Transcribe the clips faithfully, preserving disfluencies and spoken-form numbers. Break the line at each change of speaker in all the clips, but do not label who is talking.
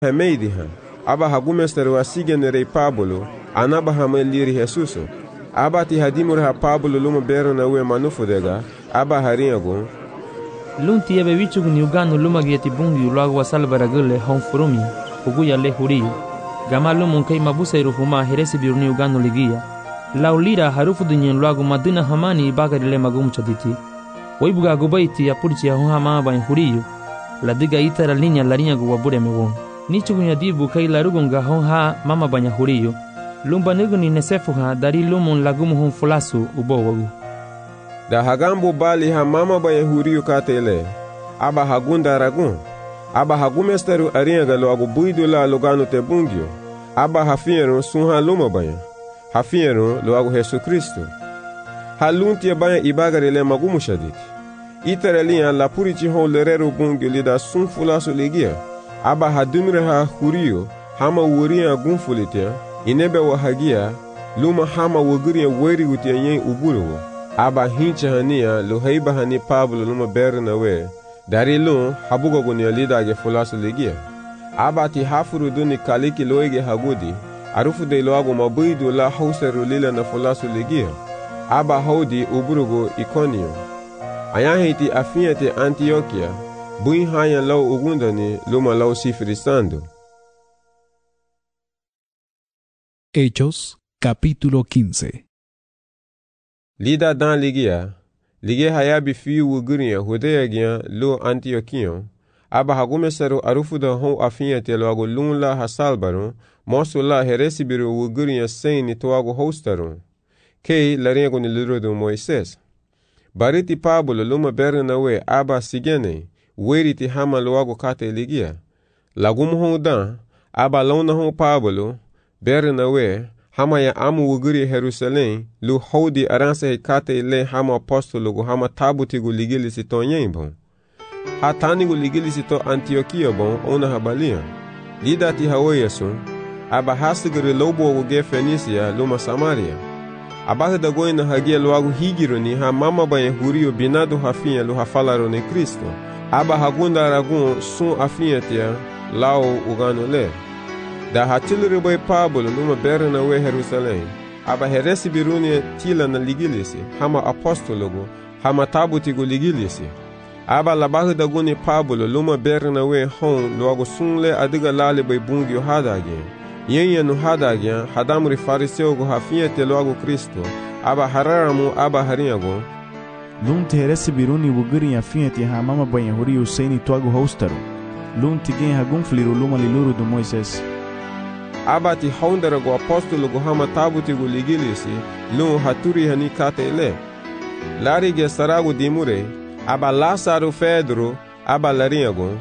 Hameidiha, aba hagumesteru asigenere Pablo, anaba hameliri Jesuso. Aba ti hadimura Pablo luma bero na uwe manufudega, aba haringo.
Lunti ebe bichu ni ugano luma gieti bungi ulago wasalbara gule honfurumi, uguya le huri. Gama lumun kay mabusa irufuma heresi biruni ugano ligia. Laulira harufu dunyen luago madina hamani ibagari le magumchaditi. Waibuga gubaiti ya purchi ya hunhama ba huriyo. La diga itara linya la rinya guwabure mewon. Nichu gunya dibu kay larugunga honha mama banya huriyo. Lumba niguni nesefuha dari lumun lagumu hon fulasu ubowagu.
Da hagambo bali ha mama banya huriyo katele. Aba hagunda ragun. Aba hagumesteru aringa luago buidu la lugano te bungyo. Aba hafiero sunha luma banya. Hafiero luago Yesu Kristo. Halunti banya ibagare le magumu shaditi. Iterelian la purici hon lerero bungyo lida sun fulasu legia. Aba hadumre ha huriyo hama wuria gunfulitia. Inebe wahagia luma hama wuguria weri utia yen uburewo. Aba hincha hania lo heiba hani Pablo luma berna we. Dari lun habugo gunia lidage fulasu legia. Aba ti hafuru duni kaliki loege hagudi. Arufu de loago mabuidu la hauseru lila na fulasu legia. Aba hodi uburugo Iconio. Ayahiti afiate Antioquia. Buin haya lau ugundani luma lau sifrisando.
Hechos, capítulo quince.
Lida dan ligia, ligia hayabi fiu wuguria hudea gia lo Antioquion, aba hagumesaru arufuda hon afiate loago lunla hasalbaron, mosu la heresibiru wuguria seini toago hostaron, kei laringo ni lirodo Moises. Bariti Pablo luma berna we aba sigene, weriti hama loago kate ligia. Lagumu hon dan, aba launa hon Pablo, berna we, hama ya amu wuguri Jerusalem, lu hodi aranse hekate le hama apostolo gu hama tabuti gu ligilisi to nyen bon. Hatani gu ligilisi to Antioquia bon, ona habalia. Lida ti hawe yesu, aba hasigiri lobo gu ge Fenisia, luma Samaria. Abata da goyi na hagia luagu higiru ni ha mama banye huriyo binado hafinya lu hafalaro ni Kristo. Aba hagunda ragun sun afinya tia, lao ugano le. Da hatiluru boy Pablo luma berna we Jerusalem. Aba heresi biruni tila na ligilisi, hama apostologo, hama tabuti gu ligilisi. Aba labahu da guni Pablo luma berna we hon luago sunle adiga lali boy bungi hadage. Yenye nu hadage, hadamuri fariseo gu hafiete luago Kristo. Aba hararamu aba harinyago.
Lunti heresi biruni wuguri afiete ha mama banya huri usaini tuago hostaru. Lunti gen hagunfliru luma liluru du Moises. Aba
ti haundara gu apostolo gu hama tabuti gu ligilisi, lun haturi hani kate ele. Lari ge saragu dimure, aba Lasaru Fedro, aba larinyago.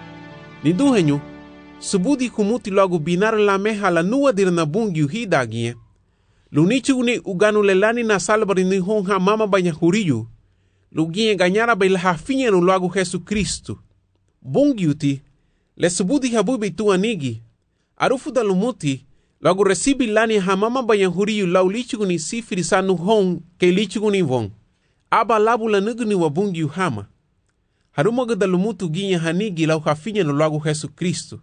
Nidu henyu, subudi kumuti logo binar la meha la nuwa dirna bungi uhidagie. Lunichu ni uganu lelani na salbari ni honha mama banya huriyu. Lugie ganyara bai lahafinya no logo Jesu Kristo. Bungi uti, le subudi habubi tu anigi. Arufu da lumuti, logo resibi lani hamama banya huriyu lau lichuguni sifiri sanu hong ke lichuguni vong. Aba labu la nuguni wabungi uhama. Harumaga da lumutu ginya hanigi lau hafinya no logo Jesu Kristo.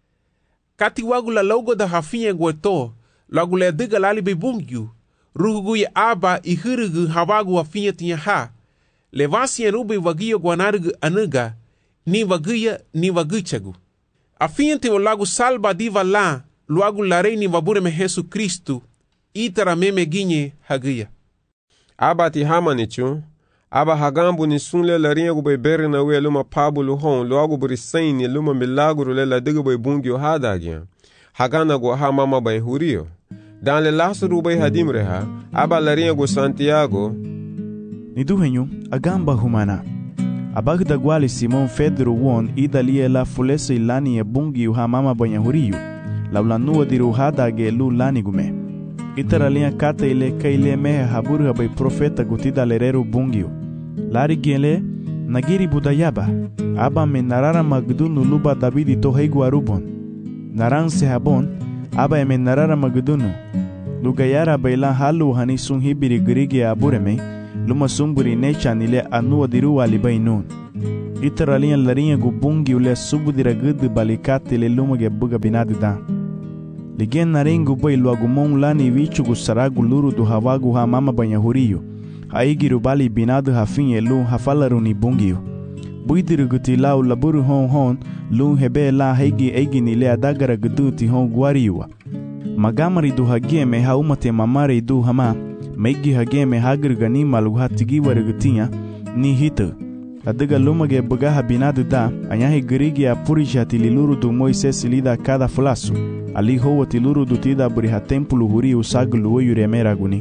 Kati wagu la logo da hafinya gueto, logo le diga lali bebungiu. Ruhugu ya aba ihirugu hawagu wafinya tinya ha. Levasi ya rubi wagiyo guanarugu anuga, ni wagiya ni wagichagu. Afiente o lago salba diva la, luagu la reini wabure me Jesu Kristo, itara meme ginye hagia.
Aba ti hamanichu, aba hagambu ni sunle la ringu bai beri na we luma Pablo hon, luagu buri saini luma milaguru le la diga bai bungyo hadagia. Hagana go ha mama bai huriyo. Dan le Lasaru bai hadimre ha, aba la ringu Santiago.
Nidu henyu, agamba humana. Abagda gwali Simon Fedro won idalie la fulesa ilani e bungi uha mama banya huriyu. Laulanua diru hadage lu lani gume. Itaralia kata ile kaile mehe haburu bai profeta gutida lereru bungiu. Lari gele nagiri budayaba. Aba me narara magdunu luba Davidi to heigu arubon. Naran se habon, aba me narara magdunu. Lugayara baila halu hani sun hibiri grigi abureme. Luma sumburi necha nile anua diru alibai nun. Itaralian larinha gu bungi ule subu dira gudu balikate le lumage buga binadu da. Ligen narengu bai luagu mon lani vichu gu saragu luru du hawagu ha mama banha huriyo. Haigiru bali binadu ha finye lu ha falaru ni bungiyo. Buidiru guti lau laburu hon hon lu hebe la haigi eigi ni le adagara gudu ti hon guariwa. Magamari du hageme ha umate mamare du hama. Meigi hageme hagir gani malu ha tigi warigutinha ni hita. Adaga lumage buga ha binadu da anyahi girigi a purisha tililuru du Moises lida cada fulasu. Ali hoa tiluru du tida buri ha tempulu huri usagulu o yuremera guni.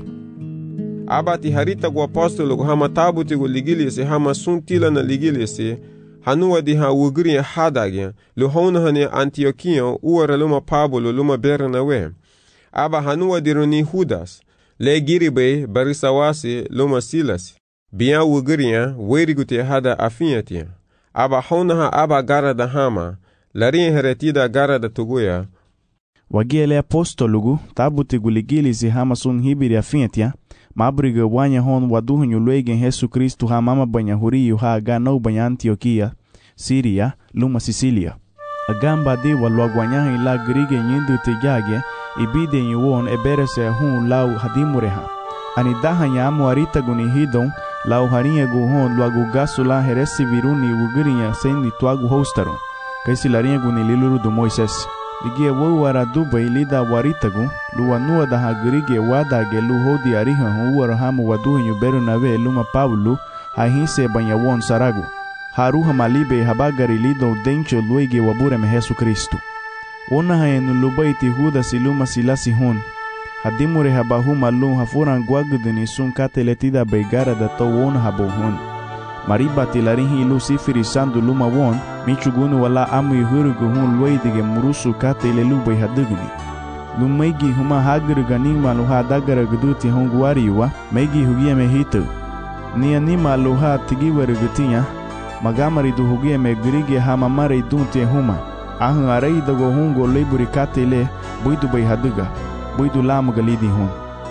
Abati harita gu apostolo gu hama tabuti gu ligilisi hama suntila na ligilisi hanuwa di ha wugri hadagya lu hona hane Antiokion uwara luma Pablo luma berna we. Aba hanuwa di runi Hudas le giribe barisawasi luma Silas. Biya wugriya werigute hada afiyatia. Aba hona ha aba gara da hama larin heretida gara da tuguya.
Wagele apostolugu tabuti gu ligilisi hama sun hibiri afiyatia. Mabriga wanya hon waduhunyu luegen Jesu Kristu ha mama banha huriyu ha ganau banha Antioquia, Síria, luma Sicília. Agamba de waluaguanyaha ila grige nyindu tejage ibide nyuon eberese hun lau hadimureha. Anidaha nyamu arita guni hidon lau harinha gu hon luagu gasu la heresi viruni ugrinya sendi tuagu hostaron. Kaisi larinha guni liluru do Moises. Ligie wawara dubai lida waritagu luwa nua da hagirige wadage lu hodi ariha huwara hamu waduhinyu beru nawe luma Pablo hahinse banyawon saragu. Haruha malibe habagari lido dencho luege wabureme Jesu Kristu. Ona haenu lubaiti Judas iluma silasi hon. Hadimure habahuma lu hafuran guaguduni sun kateletida beigara da to won habohon. Maribati larinhi ilu sifiri sandu luma won, michugunu wala amu yuhurugu hun luaidige murusu kate ile lubai hadugni. Lumaigi huma hagiruga nima luha dagara guduti hun guariwa, maigi hugia me hitu. Ni anima luha tigiwarugutinya, magamari du hugia me gurige hama mare dunti huma. Ahun arai dago hungo leiburi kate ile, buidu bai haduga, buidu lamu galidi hun.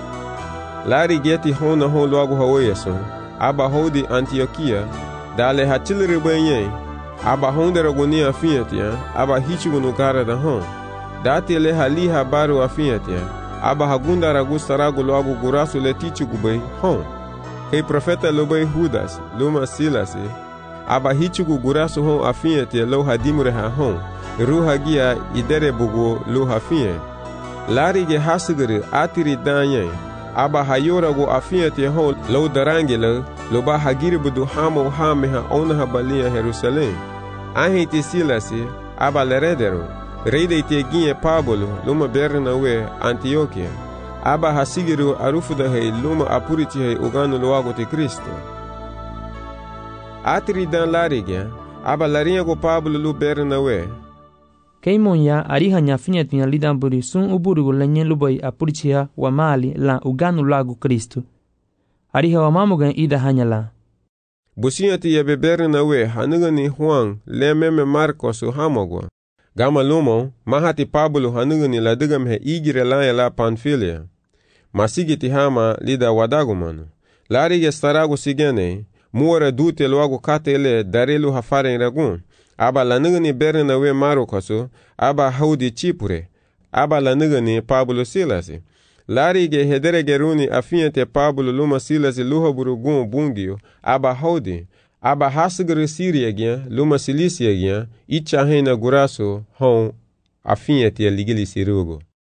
Lari geti hona hon luagu hawayason. Aba hodi Antioquia dale hatilere benye aba hondera goni afiatia aba hichugunu gara da hon date le hali habaru afiatia aba hagunda ragusta ragu loagu gurasu le tichugube hon kei profeta lobe Judas luma Silas aba hichugu gurasu hon afiatia lo hadimure ha hon ruha gia idere bugu lo hafie lari ge hasugere atiri danye aba hayora go afiate hon lo darangela lo ba hagiri budu hamo hame ha ona ha balia Jerusalem ahiti Silasi aba leredero reide te ginye Pablo luma berna we Antioquia aba hasigiru arufu da he luma apuriti he ugano loago te Kristo atri dan larigia aba larinha go Pablo lu berna we
Keimonya ariha nyafinya tinya lidamburi sun uburu lenye lubai apurichia wa mali la uganu lagu Kristu. Ariha wa mamugan ida hanya la.
Businyati ya bebere na we hanugani Juan le meme Marcos u hamogwa. Gama lumo mahati Pablo hanugani la dugam he igire la la Panfilia. Masigiti hama lida wadagumano. Lari ge staragu sigene muore dute loagu katele darelu hafaren ragun. Aba lanugani berna we Marokoso, aba haudi Chipure, aba lanugani Pablo Silasi. Lari ge hedere geruni afiante Pablo luma Silasi luha burugun bungio, aba haudi, aba hasugre Siria gyan, luma Silisia gyan, icha hena guraso, hon, afiante ligili sirugo.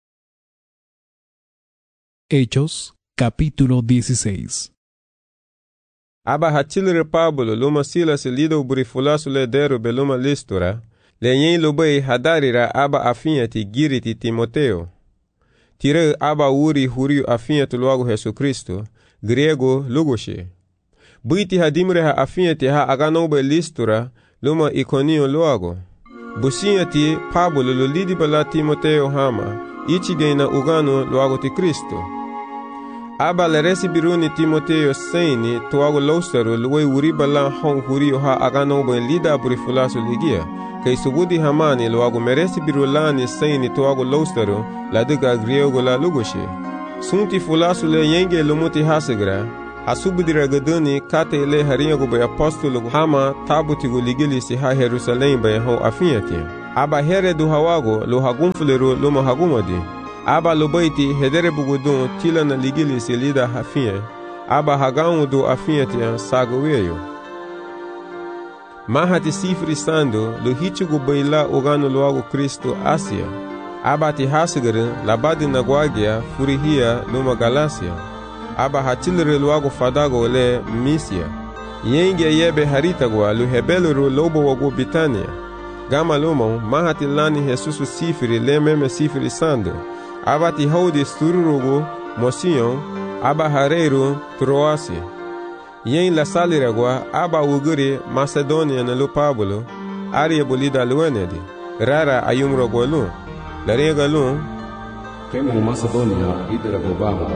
Hechos, capítulo dieciséis.
Aba hatilre Pablo luma Silas lido burifulasu le deru beluma Listura, le yen lubei hadarira aba afiati giriti Timoteo. Tire aba uri huriu afiatu luagu Jesu Kristo, grego lugoshe. Buiti hadimre ha afiati ha aganobe Listura luma Iconio luago. Businyati Pablo lulidi bala Timoteo hama, ichigena ugano luagu ti Kristo. Aba le resibiruni Timoteo seini tuago losteru luwe uriba la hon huriyo ha agano ben lida burifulasu ligia. Kei subudi hamani luago meresibirulani seini tuago losteru la diga griego la lugoshe. Sunti fulasu le yenge lumuti hasegra. Asubudira gaduni kate ile harinha go bay apostolo hama tabuti go ligili si ha Jerusalém bay ho afinhati. Aba here do hawago lo hagumfulero lo mahagumadi. Aba lo baiti hedere bugudun tila na ligili si lida hafinha. Aba hagaun do afinhati sagoweyo. Mahati sifri sando lo hichu go bayla ogano loago Cristo Asia. Aba ti hasigere labadi na guagia furihia lo magalasia. Aba hatilere loago fadago le Misia. Yenge yebe haritagwa lu hebelero lobo wago Bitania. Gama lomo mahati lani Jesusu sifiri le meme sifiri sando. Aba ti haudi stururugo Mosion. Aba hareiro Troasi. Yen la saliragwa aba uguri Macedonia na lu Pablo. Arie bolida luenedi. Rara ayumrogo lu. La rega lu.
Kemu Macedonia idera gobama.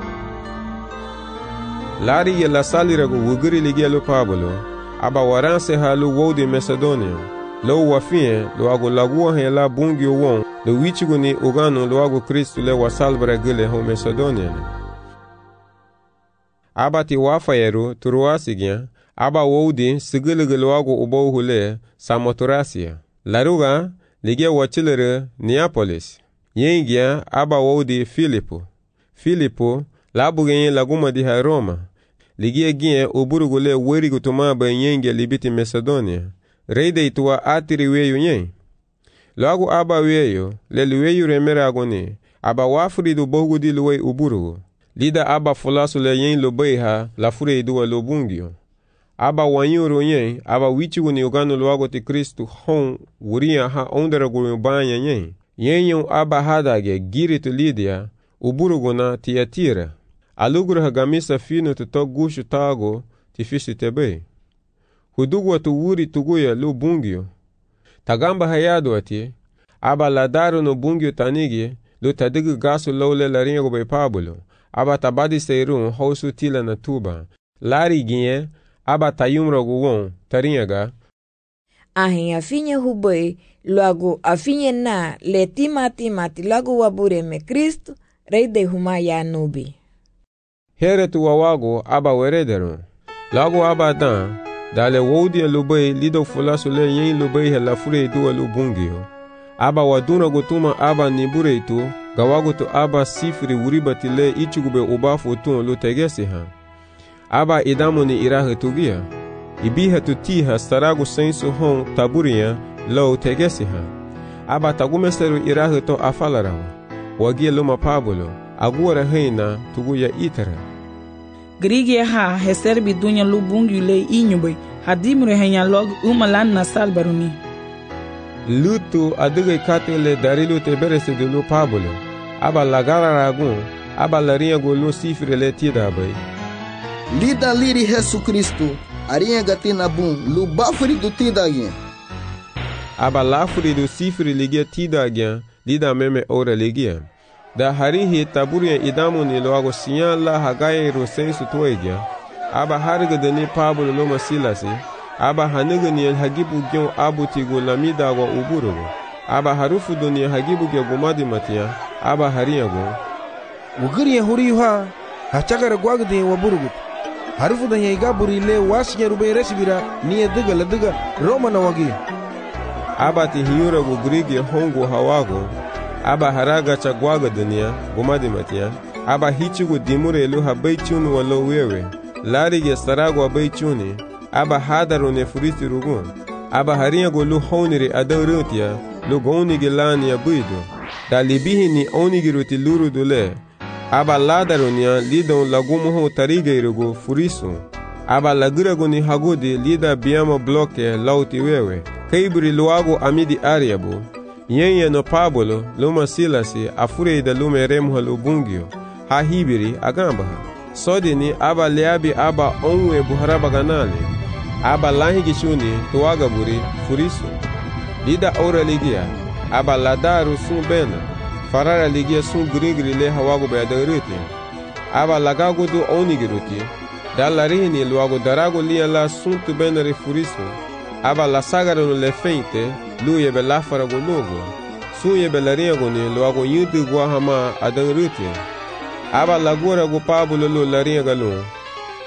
Lari ye la salirago wuguri ligia lo Pablo, aba waranse ha lo wodi Macedonia, lo wafie lo ago lagua he la bungi won, lo wichigo ni ogano lo ago Kristu le wasalbra gile ho Macedonia. Aba ti wafayeru turuasigya, aba wodi sigilige lo ago ubo hule Samotracia. Laruga ligia wachilere Neapolis. Yengia aba wodi Filipo. Filipo labugenye laguma di ha Roma. Ligie gien oburugule werigo tumaba yenge libiti Macedonia. Reide itua atiri weyo nyen. Lagu aba weyo, le weyo remera agone. Aba wafuri do bogu di luwe uburugo. Lida aba fulasu le yen lobeha la fure idua lobungio. Aba wanyuro nyen, aba wichigo ni ogano luago ti Kristu hon wuria ha onderago banya nyen. Yen yon aba hadage giri tu Lidia, uburugo na Tiatira. Alugro hagamisa fino te to gushu tago ti fisi tebe. Hudugwa tu wuri tuguya lu bungio. Tagamba hayado ati, aba ladaro no bungio tanigi, lu tadigu gasu lole laringa gobe Pablo. Aba tabadi seirun hausu tila na tuba. Lari ginye, aba tayumro guwon, taringa.
Ahin afinye hubwe, luagu afinye na le timati mati lagu wabure me Kristu, rei de huma ya nubi.
Here tu wawago aba weredero. Lago aba dan, dale woudia lubei lido fulasu le yen lubei he la fure duwa lubungio. Aba waduna gotuma aba nibure itu, gawago tu aba sifri uribati le ichugube ubafu tun lu tegesi ha. Aba idamu ni irahe tugia. Ibiha tu tiha saragu sensu hon taburia lo tegesi ha. Aba tagumeseru irahe to afalarawa. Wagia luma Pablo. Agora reina tuguya itara.
Grigia ha heserbi dunya lubungi le inyube hadimre henya log umalan na salbaruni.
Lutu aduge katele darilu te berese de lu Pablo. Aba lagara ragun, aba larinha golu sifre le tida bay.
Lida liri Jesu Kristo, arinha gatina bum, lu bafri du tida gen.
Aba lafri du sifre ligia tida gen, lida meme ora ligia. Da harihi taburia idamu ni loago siyan la hagaye rosensu tuwegia. Aba hariga dani Pablo loma silasi. Aba haniga ni hagibu gyon abu tigo lamida wa uburugo. Aba harufu doni hagibu gya gomadi matia. Aba haria go.
Ugiri huri ha hachagara gwagde wa burugut. Harufu dani igaburi le wasinya rube resibira ni ediga lediga Roma na wagi.
Aba ti hiyura go grigi hongo hawago. Aba haraga chagwaga dunia, gomadi matia. Aba hichugu dimure elu habaichunu walo wewe. Larige sarago abaichuni. Aba hadaru nefuriti rugun. Aba haria go lu honiri adaurutia, lu gonigi lani ya buido. Da libihi ni onigi ruti luru dule. Aba ladaru niya lidon lagumuho tarige irugu furisu. Aba lagiragu ni hagudi lida biyama bloke lauti wewe. Kaibri luago amidi ariabu. Yenye no Pablo, luma silasi, afure da lume remha lubungio. Ha hibiri, agamba ha. Sodi ni aba leabi aba onwe buharaba ganali. Aba lahigi shuni, tuwaga buri, furisu. Lida ora ligia, aba ladaru sun bena. Farara ligia sun grigri le hawago bayadaruti. Aba lagagudu onigiruti. Dalarihini luago darago lia la sun tu benari furisu. Aba la sagaro le feinte, lu yebe lafara go logo. Su yebe la riego ni lo ago yudu guahama adan ruti. Aba la gora go Pablo lo la riega lo.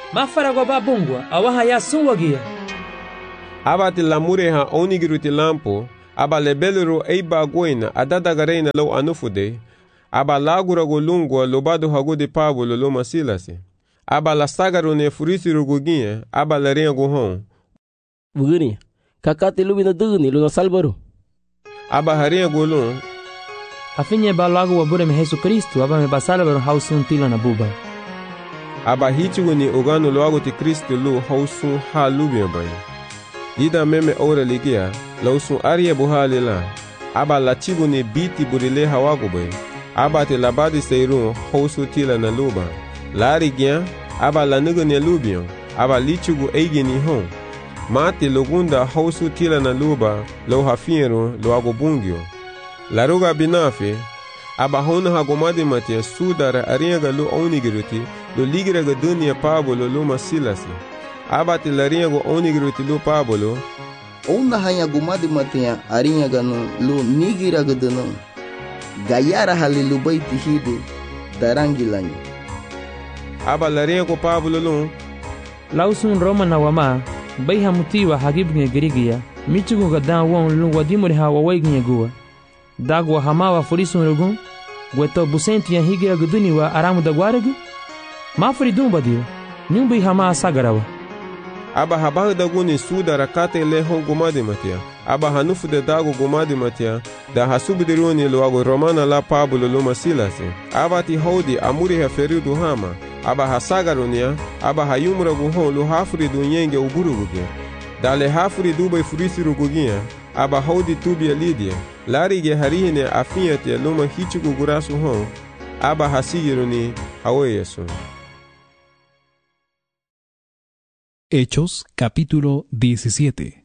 mafara go ba bungwa awaha ya sunwagia.
Aba ti lamure ha onigiru ti lampo, aba lebelero eiba goina adadagarena lo anufude, aba lagura go lungwa lobado hago de Pablo lo masilase. Aba la sagaro ne furisiru goginha, aba la renha go hon.
Vugani, kakate lubina dugni lo salbaro.
Aba harinha go lon.
Afinye ba lago wabure me Jesus Cristo, aba me basalbaro hausun tila na buba.
Aba hitigo ni ogano loago ti Cristo lo hausun ha lubia bay. Lida meme ora ligia, lausun arie buhali la. Aba latigo ni biti burile hawago bay. Aba te labadi seirun hausu tila na luba. Lari gyan, aba la nigo ni lubion. Aba lichigo eigi ni hon. Mati logunda hausu tila na luba lo hafiero lo ago bungyo. Laruga binafe, aba hona hagomadi matia sudara aringa lo onigiruti lo ligiraga dunia Pablo lo masilasi. Aba ti laringa onigiruti lo Pablo.
Ona hanya gomadi matia aringa no lo nigiraga duno. Gayara halilu baiti hide darangilanyi.
Aba laringa Pablo lo.
Lausun Roma na wama. Bai hamutiwa hagibnge girigia, michugu ga dan won lu wadimuri ha wawaignye guwa. Dagwa hamawa furisun rugun, gweto busenti ya higira guduni wa aramu da gwaregu? Mafuri dumba dio, nyumbi hama sagarawa.
Aba habahu da guni suda rakate le hon gumadi matia, aba hanufu de dago gumadi matia, da hasubidiruni luago romana la Pablo lo masilasi. Aba ti hodi amuri ha feridu hama. Aba hasagaronia, aba hayumra guhon lu hafuri du nyenge uburuguge. Dale hafuri dubai furisiru gugia, aba hodi tubia lidia. Larige harihine afiate luma hichugu gurasu hon, aba hasigiruni haweyesu.
Hechos capítulo diecisiete.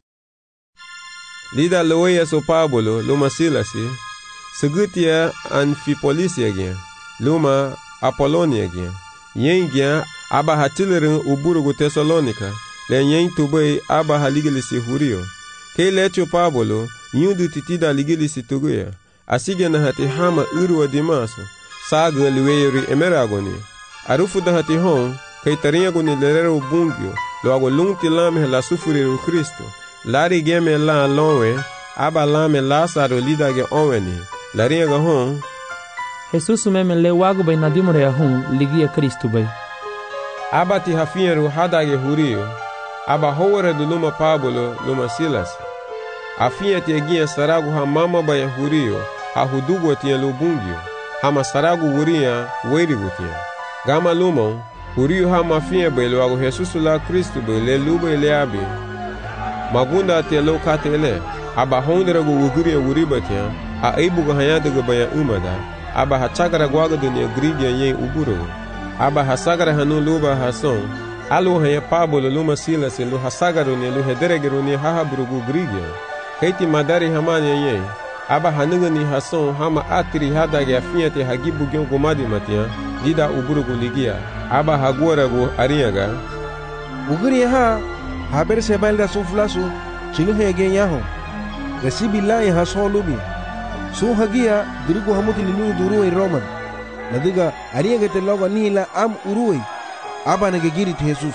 Lida loeyesu Pablo luma silasi, segutia Anfipolisia gen, luma Apolonia gen. Yen gyan aba hatilerin uburugu Tesalonika, le yen tubay aba haligilisi hurio. Ke lecho Pablo, yundu titida ligilisi tuguya, asige na hati hama urwa dimaso, saga liweyeri emeragoni. Arufu da hati hon, kay taringagoni lerero bungyo, lo ago lungti lame la sufuriru Kristo. Lari geme la lonwe, aba lame lasaro lidage onweni. Laringa hon,
Jesus meme le wago bay nadimore ahun ligia Kristo bay.
Aba ti hafienru hadage hurio, aba howere du luma Pablo luma Silas. Afien ti egia saragu ha mama bay hurio, ha hudugo ti lubungyo, hama saragu wuria weirigu ti. Gama lumon, hurio ha mafien bay lo ago Jesus la Kristo bay le lube le abi. Magunda ti lo katele, aba honderagu wuguria wuriba ti, ha eibugo hayadaga bay umada. Aba hachagara gwaga dunia grigia yen uburo. Aba hasagara hanu luba hason. Alu haya Pablo luma Silas lu hasagaro ne lu hederegero ne hahaburugu grigia. Kaiti madari hamani yen. Aba hanuga ni hason hama atiri hadage afiate hagibu gyon gomadi matia. Dida uburugu ligia. Aba hagora go ariaga.
Uguri ha haber sebal da suflasu chilu hege yaho. Resibi lai hason lubi. Su hagia dirigu hamuti lilu duruwe Roman. Nadiga ariaga te logo nila am uruwe. Aba nagegiri te Jesus.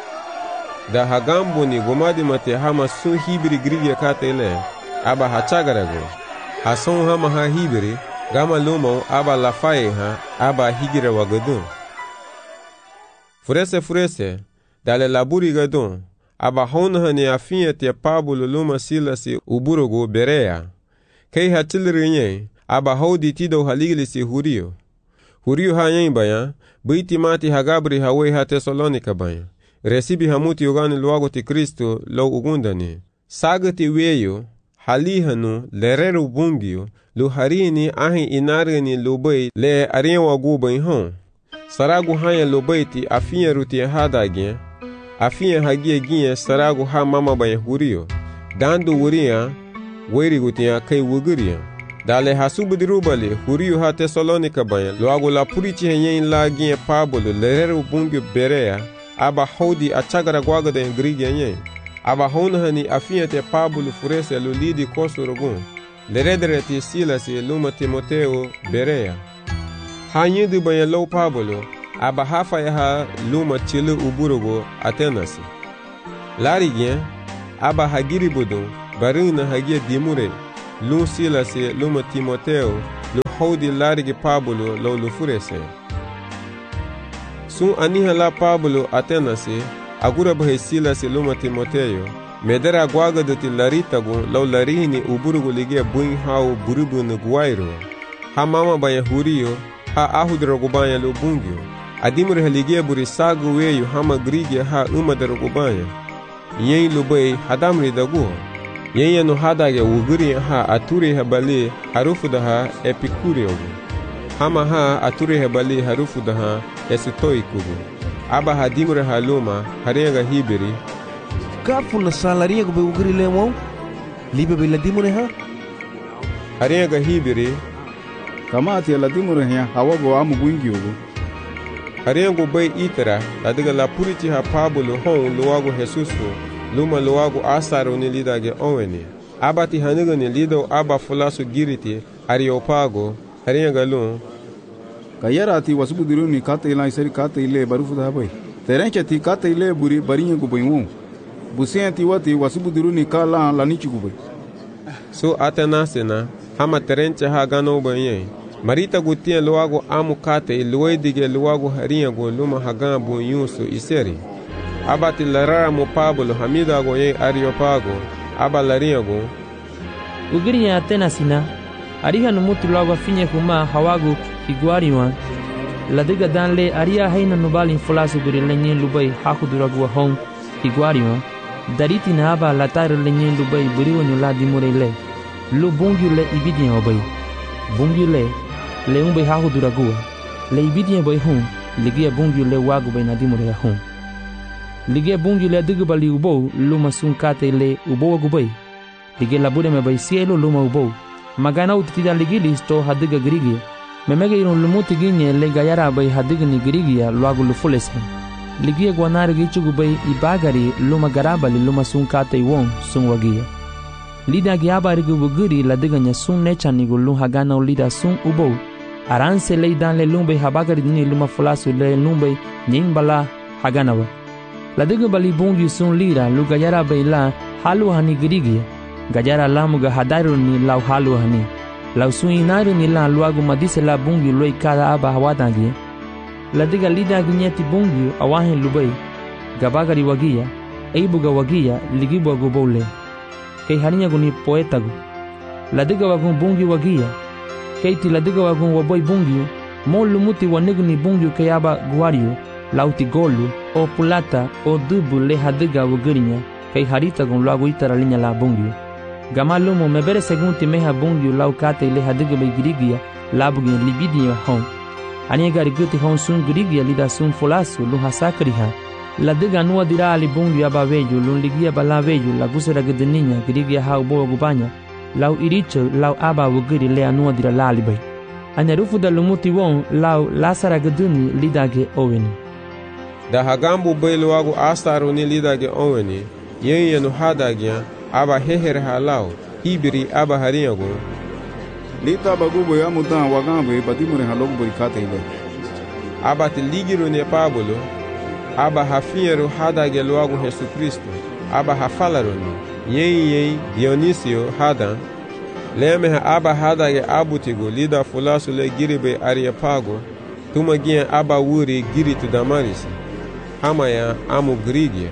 Da hagambo ni gomadi mate hama sun hibiri grigia katele. Aba hachagarago. Hason hama ha hibiri. Gama lumo aba lafaye ha. Aba higira wagadun. Furese furese. Dale laburi gadun. Aba hona ni afinya te Pablo luma Silasi uburogo Berea. Kei hatilinye, aba hodi tido haligilisi hurio. Hurio hayen bayan, biti mati hagabri hawe ha Tesalonika bayan. Resibi hamuti yogani luago ti Kristo lo ugundani. Sagati weyo, halihanu, lerero bungyo, lu harini ahi inargani lubay le arienwa gubayin hon. Saragu hanya lubay ti afinya ruti hadagien, afinya hagie gien saragu ha mama bayan hurio. Dandu wuria, weiri gutia kai wuguria. Dale hasubudirubale, hurio ha Tesalonika bayan, luago la purichi henyen la gien Pablo, lerero bungyo Berea, aba hodi achagara gwaga da ingrigi yenyen. Aba hona hani afiate Pablo furese lu lidi kosu rogun, leredere ti Silas luma Timoteo Berea. Hanyidu bayan lo Pablo, aba hafa ya ha luma chile uburugo atenasi. Lari gen, aba hagiri budun, barin na hagia dimure, lun sila se luma Timoteo, lu hodi lari ge Pablo lo lu furese. Sun aniha la Pablo atenasi, agura bahe sila se luma Timoteo, medera guaga de ti laritago lo larihini uburugo ligia buin hao burubu na guairo. Ha mama baya hurio, ha ahudrogo baya lo bungyo. Adimure haligia buri sagu weyu hama grigia ha umadrogo baya. Yen lubai hadamri dagu. Yen yano hadage uguri ha aturi habali harufu daha epikurio. Hama ha aturi habali harufu daha esitoi kugu. Aba hadimure haluma harenga hibiri.
Kafu na salaria go be uguri lemo? Libe be ladimure ha?
Harenga hibiri.
Kama ati ladimure ha hawago amu gwingi ugu.
Harengo bay itera ladiga la puriti ha Pablo hon luago Jesusu luma luago asaro ni lidage onweni. Abati haniga ni lido aba fulasu giriti Areopago harenga lun.
Kayara ati wasubu diru ni kate ila isari kate ile barufu da bay. Terenche ti kate ile buri barinye go bay won. Busen ti wati wasubu diru ni kala la nichi go bay.
So atenasena hama terenche ha gano bayen. Marita gutia luago amu kate luedige luago haringa go luma hagan bu yusu iseri. Abati larara mo Pablo hamida go ye Areopago aba laringa go.
Ugirinya atenasina ariha no mutu luago finye huma hawago higuariwan. Ladiga danle aria haina nubali infulasu guri lenye lubai hakuduragu hon higuariwan. Dariti na aba latare lenye lubai buriwa nyula dimurele. Lu bungi le ibidinya obai. Bungi le le umbe hahu duragua le ibidien boy hun ligia bungi le wagu be nadimure hun ligia bungi le digu bali ubo luma sun kate le ubo wagu bay ligia labure me bay cielo luma ubo magana utida ligili sto hadiga grigi memege iron lumuti ginye le gayara bay hadiga ni grigia lwagu lufulese ligia gwanare gichugu bay ibagari luma garabali luma sun kate won sun wagia lida giaba rigu buguri ladiga nya sun nechani gulu hagana lida sun ubo aranse le dan le lumbe habagari ni luma fulasu le lumbe nyimbala haganawa ladiga bali bungi sun lira lu gayara bayla halu hani grigi gajara lamuga hadaru ni lau halu hani lau sun inaru ni la luagu madise la bungi loi kada aba hawadangi ladiga lida ginyeti bungi awahin lubai gabagari wagia eibuga wagia ligibu agubole kay harinya guni poetagu ladiga wagun bungi wagia kay ti ladiga wagun waboy bungi mo lumuti wanigni bungi kay aba guario lauti golu o pulata o dubu le hadiga wagirinya kay harita gun lagu itara linya la bungi gamalumo mebere segunti meha bungi lau kate le hadiga bay girigia labugi libidia hon ania gari guti hon sun girigia lida sun fulasu lu hasakriha ladiga nuwa dira ali bungi aba veju lun ligia bala veju la gusera gidininya girigia ha ubo gubanya lau iricho lau aba wugiri le anuwa dira lali bay ania rufu da lumuti won lau lasara giduni lidage oweni
da hagambu bay luagu asaru ni lidage oweni yen yenu hadagya aba heher halau hibiri aba harinyago
lita bagubo ya mudan wagambe badimure halogu burikate ile
aba ti ligiru ne Pablo aba hafiyeru hadage luagu Jesu Kristo aba hafalaru ni yen yen Dionisio hadan leme ha aba hadage abutigo lida fulasu le giribe Areopago tuma gien aba wuri giritu Damaris hamaya amu grigia.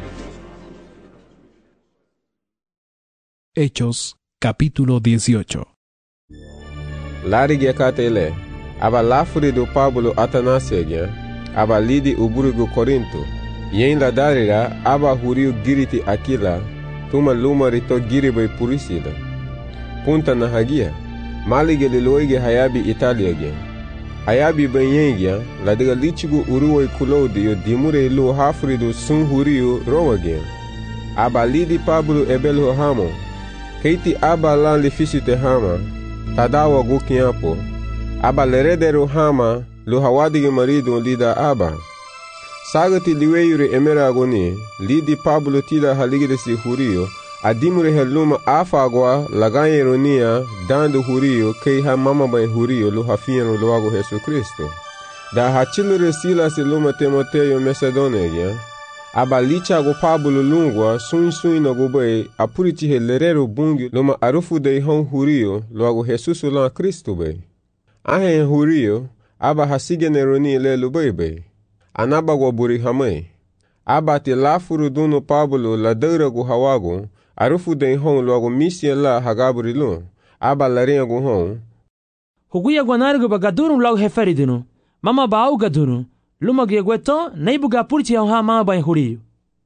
Hechos, capítulo dieciocho.
Larige katele, aba lafuri do Pablo Atanasiegia, aba lidi uburigo Corinto, yen la darira aba huriu giriti Aquila, tuma lumarito giribe Purisila. Punta na hagia, malige liloige hayabi Italiagia. Hayabi benyengia, la diga lichigu uruoi Claudio dimure lu hafrido sun huriu Romagia. Aba lidi Pablo ebelho hamo, keiti aba lan lifisite hama, tadawa gukiapo, aba leredero hama, lu hawadige marido lida aba. Sagati liweyure emeragoni, lidi Pablo tida haligidesi hurio, adimure heluma afagwa lagayeronia dando hurio kei ha mama bay hurio lu hafieno luago Jesu Kristo. da hachilere Silas luma Timoteyo Macedonia gya. Aba licha go Pablo lungwa sun sun no go bay apuriti helerero bungi luma arufu de hon hurio logo Jesus lan Cristo bay. Ahe hurio aba hasige neroni le lubebe. Anaba go buri hamay. Aba te lafuru duno Pablo la deura go hawago arufu de hon logo misia la hagaburi lo. Aba larinha go hon.
Huguya gwanargo bagaduru logo heferidino. Mama bau gaduru. Luma gweto neibuga purti ha mama ba hurio.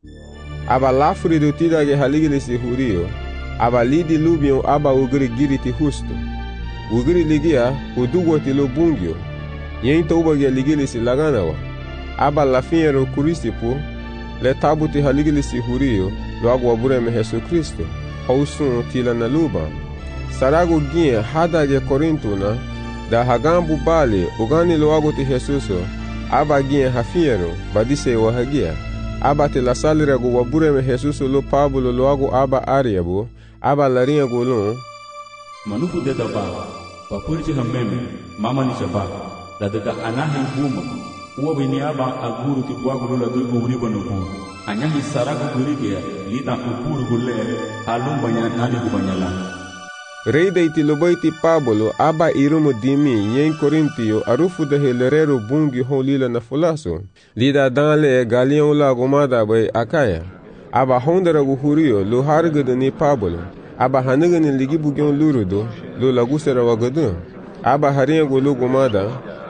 Aba lafuri do tida ge haligilisi hurio. Aba lidi lubion aba ugri giriti husto. Ugri ligia udugo tilo bungio. Yen toba ge ligilisi laganawa. Aba lafiero kurisipo le tabuti haligilisi hurio lo agwa bureme Yesu Kristo. Hausun tila na luba. Sarago gie hada ge Korintuna da hagambu bali ugani lo agoti Jesuso. Aba gie hafiero badise wa hagia. Aba te la salira go wabure me Jesuso lo Pablo lo ago aba ariabo. Aba larinha go lo.
Manufu deta ba. Papurti hameme mama ni shaba. La deta anahi buma. Uwa bini aba aguru ti bwago la dugo uribo nuku. Anyahi sarago gurige lita upuru gule alum banya nani kubanyala.
Rei de itilobaiti Pablo aba irumu dimi yen Korintio arufu de helerero bungi holila na fulaso. Lida danle galion la gomada bay akaya. Aba hondara gu hurio lo hargada ni Pablo. Aba haniga ni ligi bugyon lurudo lo lagusera wagadu. Aba harinha gu lo gomada.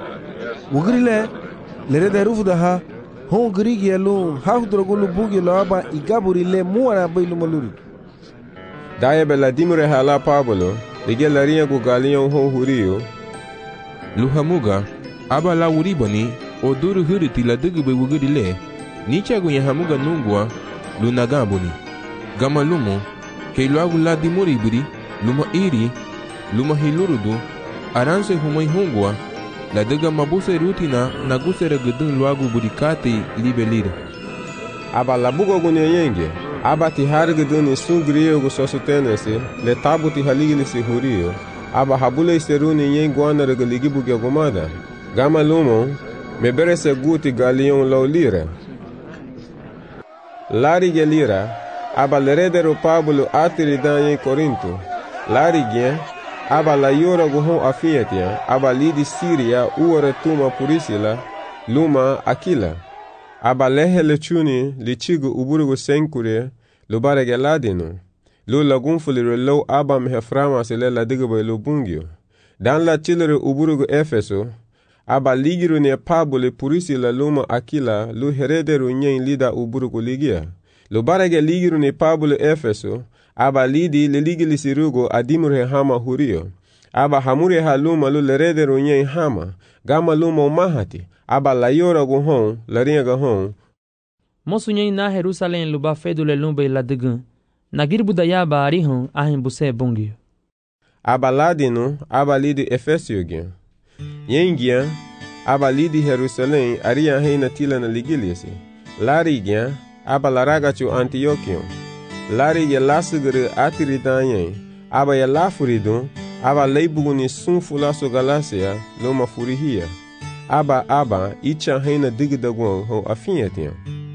Ugrile lere de rufu da ha hon grigi elo hafdra gu lo bungi lo aba igaburi le muara bay lo malurudo.
Daia bela dimure hala Pablo, lege larinha go galion hon hurio.
Luhamuga, aba la uribani, o duru huriti la dugube wugurile, nicha go yahamuga nungwa, lunagabuni. Gama lumo, ke luagu la dimuribiri, luma iri, luma hilurudu, aranse humai hungwa, la duga mabuse rutina, nagusera gudun luagu burikati libelire.
Aba la bugo go nyenge. Aba ti harguduni sungriyo go sosutenese le tabuti haligilisi hurio. Aba habule iseruni yen guanare go ligibuge gomada. Gama lumo meberese guti galion lo lira. Lari ge lira. Aba leredero Pablo atiri dan yen Korinto. Lari gen. Aba la yora go hon afiatia. Aba lidi Siria uore tuma purisila. Luma Aquila. Aba lehe lechuni lichigu uburugu senkure lo barege ladino. Lo lagunfulire lo aba meheframa se le la digube lo bungio. Dan la chilere uburugu Efeso. Aba ligiru ne Pablo purisi la luma Aquila lo herederu nyen lida uburugu ligia. Lo barege ligiru ne Pablo Efeso. Aba lidi le ligili sirugo adimure hama hurio. Aba hamure haluma lo lerederu nyen hama. Gama luma umahati. Aba la yora go hon, la rinha go hon.
Mosu nyen na Jerusalem luba fedule lumbe la degun. Na girbu da yaba arihon ahin buse bungio.
Aba ladino, aba lidi Efesio gen. Yen gen, aba lidi Jerusalem aria heina tila na ligiliasi. Lari gen, aba laragachu Antiochion. Lari ye lasugere atiri danyen. Aba ye lafuridon, aba leibuguni sun fulaso galacia, loma furihia. Aba aba icha heina digdagwan ho afinhetian.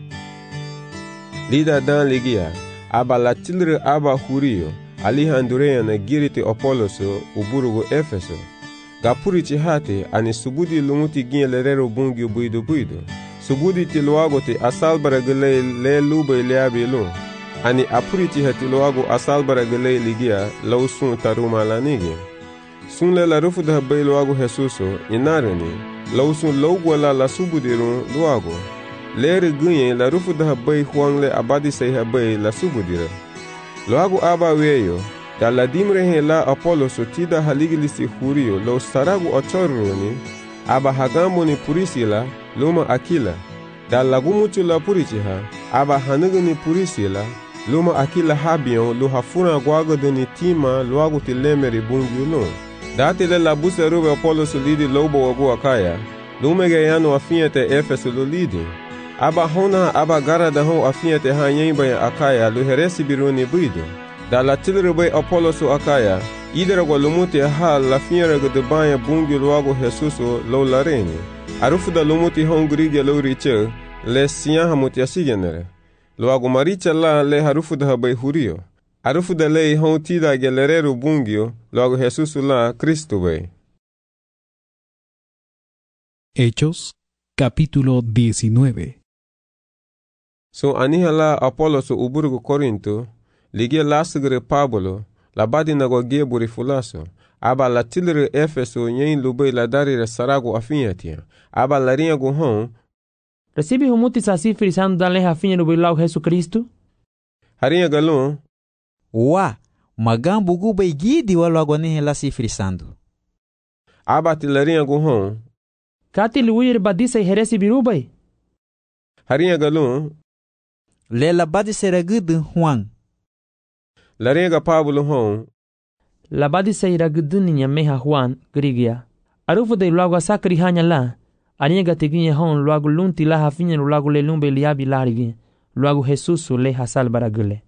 Lida dan ligia, aba latilre aba hurio, alihandurea na giriti Apoloso uburugo Efeso. Gapurichi hate ani subudi lumuti gin lerero bungi buido buido. Subudi tiluago te asalbara gele le lube leabi lo. Ani apurichi hati luago asalbara gele ligia lausun taruma lanigi. Sun le la rufu da bay luago Jesuso inarani. Lausun logwala la subudirun luago. Leri gunye la rufu da bay huangle abadi say habay la subudira. Luago aba weyo. Da la dimre he la Apollo so tida haligilisi hurio lo saragu ochoroni. Aba hagambo ni purisila luma Aquila. Da lagumuchu la purichiha. Aba hanugu ni purisila luma Aquila habion lo hafuna guago de ni tima luago tilemeri bungi lo. Dati le la busa rube Apollo so lidi lobo wagu akaya. Lumege yano afinyete Efeso lo lidi. Aba hona aba gara da hon afinyete ha nyemba ya akaya lo heresi biruni buido. Da la tilrube Apollo so akaya. idera gwa lumuti ha la fiera ga de banha bungi logo Jesuso lo lareni. Arufu da lumuti hongrigia lo riche le siya hamuti asigenere. Logo maricha la le harufu da habai hurio. Arufu da le hon tida gelerero bungio logo Jesuso la Cristo bay.
Hechos, capítulo diecinueve.
So anihala Apolo so uburgo Corinto, ligia lasgre Pablo, la badina go geburi fulaso, aba la tilre Efeso nyen lubei la darire sarago afinyatia, aba la rinha go hon,
Recibe humuti sa si frisando dan leha afinha lubei lau Jesus Cristo?
Harinha galon,
Wa, magambo gubei gidi wa logo nihe la si frisando.
Aba tilarinha go hon,
Kati luir badisa e heresi birubai?
Harinha galon,
Lela badisera gudu Juan.
Larinha Pablo hon,
La badisa ira guduninha meha Juan, grigia. Arufu de logo sakri hanya la, arinha gatiginha hon logo lunti la hafinha logo le lumbe liabi larigi, logo Jesuso le hasal baragule.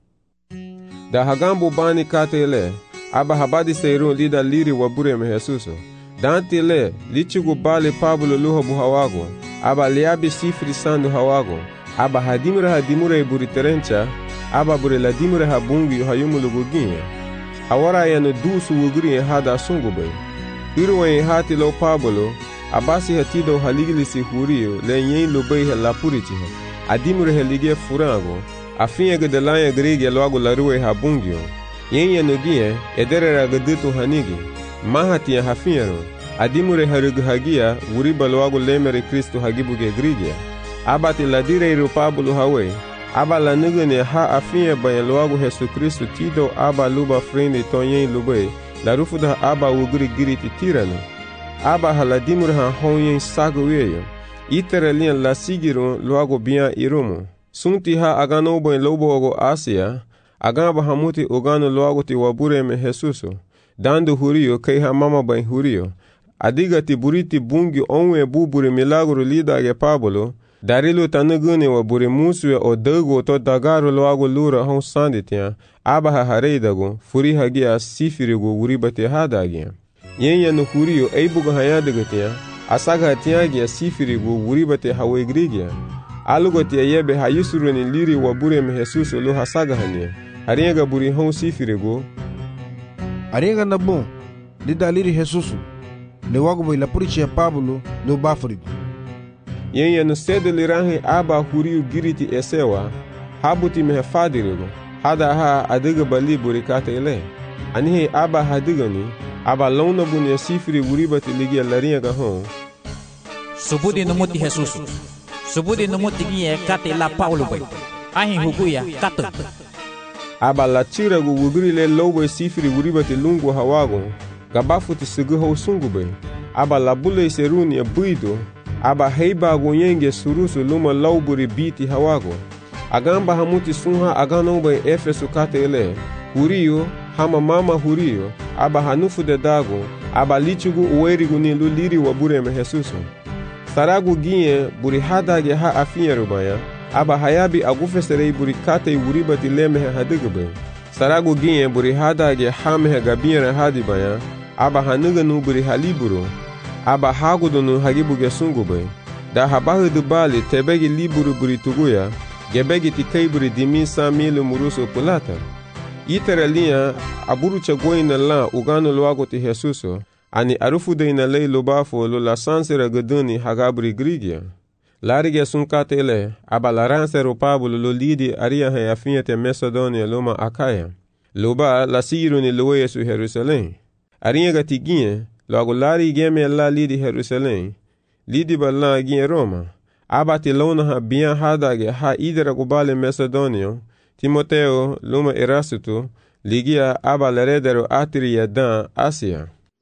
Da hagambo bani katele, aba habadi seirun lida liri wabure me Jesuso. Dante le, lichugu bale Pablo luha buhawago, aba liabi sifri sandu hawago, aba hadimura hadimura e buri terencha, aba buri ladimura habungi hayumu luguginha. Awara yano dusu wuguri e hada sungube. Iruwa e hati lo Pablo, abasi hatido haligilisi hurio le nyen lubei he lapurichiha. Adimura he ligie furango, afinha gedelanya grige logo larue habungio. Yen yano gie, edere ragadutu hanigi. Mahatia hafinharo, adimure harugu hagia, uriba logo lemere Cristo hagibuge grigia. Abati ladire iru Pablo hawe, aba la nugane ha afinha banha logo Jesus Cristo tido aba luba frende tonyen lube, la rufuda aba ugri giriti tirano. Aba haladimure ha honyen sago weyo, itere lian la sigiro logo bia irumo. Sunti ha agano ban lobo ogo Asia, agamba hamuti ogano logo ti wabure me Jesuso. Dando hurio kei ha mama ban hurio. Adiga ti buriti bungi onwe bubure milagro lida ge Pablo, darilo tanugune wa bure musue o dago to dagaro loago lura hon sanditia, aba ha hareidago, furi hagia sifirigo uribate hadagia. Yenya no hurio eibuga hayadagatia, asaga hatiagia sifirigo uribate hawegrigia. Alugo tia yebe hayisuru ni liri wa bure me Jesuso lo hasaga hania. Haringa buri hon sifirigo,
Arenga na bom, lida liri Jesuso, le wago bai la puriche Pablo lo bafrigo.
Yenya no cedo liranhe aba hurio giriti esewa, habuti me fadirigo, hada ha adiga bali burikata ele. Anihe aba hadigani, aba lona bunia sifiri uribati ligia larinha gahon.
Subudi no muti Jesuso, subudi no muti gie kate la Paulo bai, ahi huguya kato.
Aba la tira gu wugri le lobo sifiri uribati lungu hawago, gabafuti seguho sungube. Aba la bule seruni e buido, aba heiba gu yenge surusu luma lauburi biti hawago. Agamba hamuti sunha agano bai Efeso kate ele, hurio, hama mama hurio, aba hanufu de dago, aba lichugu uerigu ni luliri wabure me Jesuso. Saragu gie buri hadage ha afinha rubaya, aba hayabi agufeserei buri kate uribati lemehe hadigube. Saragu gie buri hadage hamehe gabinre hadibaya, aba hanuganu buri haliburo, aba hagudunu hagibuge sungube. Da habahu dubali tebegi liburu buri tuguya, gebegi tikei buri dimisa milu muruso pulata. Itere linha aburu chagoina la ugano loago ti Jesuso, ani arufu de ina lei lobafo lo la sansera gaduni hagabri grigia. Larige sunkatele, aba la ransero Pablo lo lidi aria he afinhete Macedonia loma Akaya. Loba la siru ni loe su Jerusalém. Arinha gatiguinha, logo lari geme la lidi Jerusalém. Lidi bala ginha Roma. Aba ti lona ha bian hadage ha idera gubale Macedonia. Timoteo luma Erasto, ligia aba leredero atria dan Asia.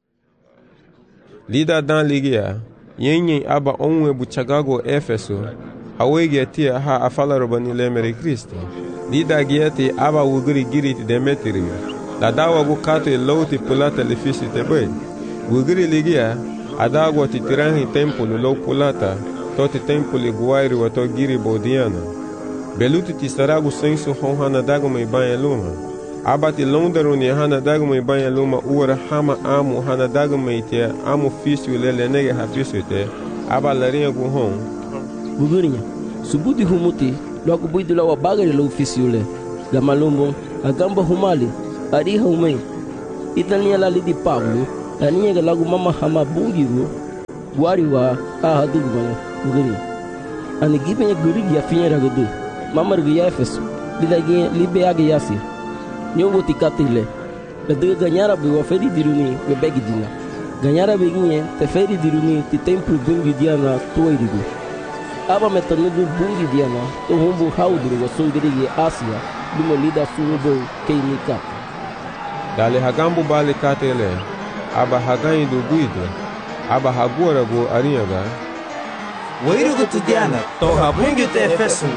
Lida dan ligia, yenyen aba onwe buchagago Efeso, hawege tia ha afala robani lemere Kristo. Lida gieti aba wuguri giriti Demetrio, la dawa gukate louti pulata lefisi tebe. Wuguri ligia, adagwa ti tirangi tempulu lou pulata, toti tempuli guairi wato giri bodiana. Beluti ti saragu sensu honhana dago me banha luma. aba ti londaruni hana dagmai banya luma uwara hama amu hana dagmai te amu fisu lele nege hafisu te aba larinha gu hon
Bugurinya subudi humuti logo buidu lawa bagari lo fisu le gamalumbo agamba humali ari humai itania la lidi Pablo ania lagu mama hama bungiru wariwa ahadu banya Bugurinya ani gibenya gurigi afinya ragadu mamar gya Efeso lidagi libe age yasir nyombo tikatile la de ganyara be waferi diruni be begidina ganyara be ginye te feri diruni ti templo bungi diana toirigu aba metanugu bungi diana to humbu hauduru wasungirigi Asia dumo lida sunubo keinika
dale hagambu bale katele aba hagai do guido aba hagora go arinyaga
wairugu tudiana to habungi te Efeso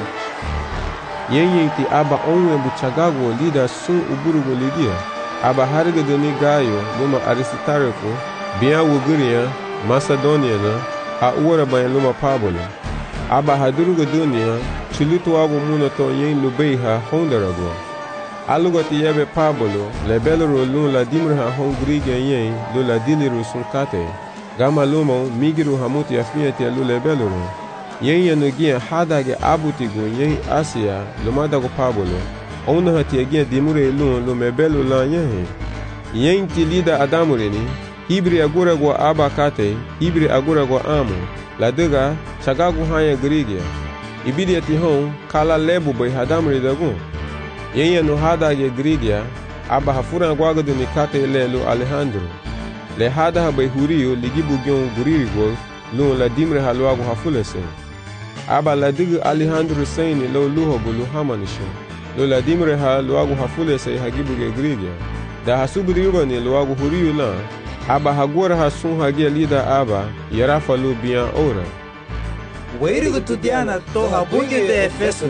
yenye ti aba onwe buchagago lida sun uburugo ligia aba harga doni gayo luma Aristarco biya wuguria Macedonia na ha uwara bayan luma Pablo aba hadurugo dunia chulutu wago muna to yen lubei ha hondarago alugo ti yebe Pablo lebelo lun la dimra ha hongriga yen lo la diliru sun kate gama lumo migiru hamuti afia ti lu lebelo yen yanugia hadage abutigo yen Asia lumada go Pablo ona hati agia dimure lun lo mebelo la yen yen ti lida adamureni hibri agura go abakate hibri agura go amu la dega chagagu haya grigia ibidi ti hon kala lebu bay hadamure dago yen yanu hadage grigia aba hafura gwago de nikate lelo Alejandro le hada bay huriyo ligibu gyon guririgo lun la dimre halwago hafulese aba la dig Alejandro Saini lo luho bulu hamanisho lo la dimre ha luagu hafule say hagibu ge grigia da hasubri yubani luagu huriyu la aba hagora hasun hagia lida aba yarafa lu bian ora
wairugu tudiana to habungi te Efeso